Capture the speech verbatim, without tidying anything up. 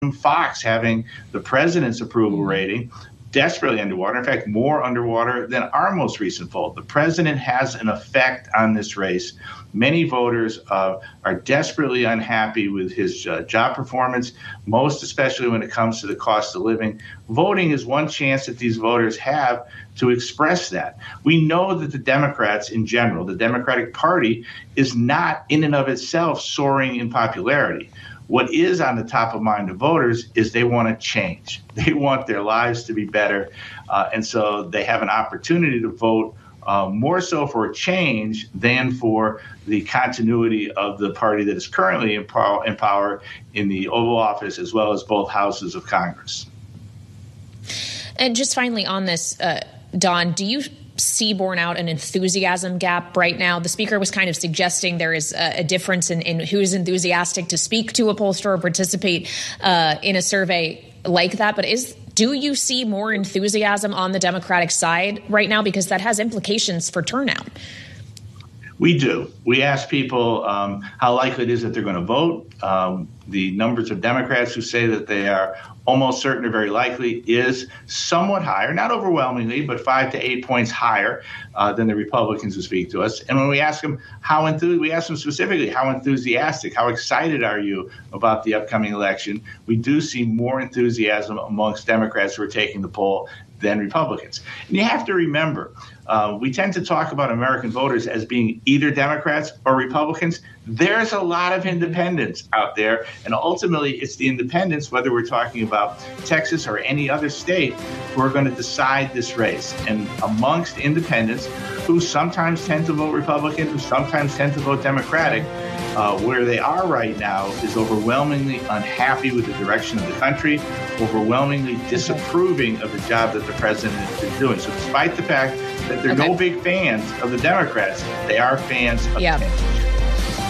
Fox having the president's approval rating desperately underwater. In fact, more underwater than our most recent poll. The president has an effect on this race. Many voters uh, are desperately unhappy with his uh, job performance, most especially when it comes to the cost of living. Voting is one chance that these voters have to express that. We know that the Democrats in general, the Democratic Party, is not in and of itself soaring in popularity. What is on the top of mind of voters is they want to change. They want their lives to be better. Uh, and so they have an opportunity to vote uh, more so for a change than for the continuity of the party that is currently in power, in power in the Oval Office as well as both houses of Congress. And just finally on this, uh, Don, do you see borne out an enthusiasm gap right now? The speaker was kind of suggesting there is a, a difference in, in who's enthusiastic to speak to a pollster or participate uh, in a survey like that. But is do you see more enthusiasm on the Democratic side right now? Because that has implications for turnout. We do. We ask people um, how likely it is that they're going to vote. Um, the numbers of Democrats who say that they are almost certain or very likely is somewhat higher, not overwhelmingly, but five to eight points higher uh, than the Republicans who speak to us. And when we ask them how enthused, we ask them specifically, how enthusiastic, how excited are you about the upcoming election? We do see more enthusiasm amongst Democrats who are taking the poll than Republicans. And you have to remember, uh, we tend to talk about American voters as being either Democrats or Republicans. There's a lot of independents out there, and ultimately it's the independents, whether we're talking about Texas or any other state, who are going to decide this race. And amongst independents, who sometimes tend to vote Republican, who sometimes tend to vote Democratic, Uh, where they are right now is overwhelmingly unhappy with the direction of the country, overwhelmingly disapproving of the job that the president is doing. So despite the fact that they're okay. no big fans of the Democrats, they are fans of yeah. change.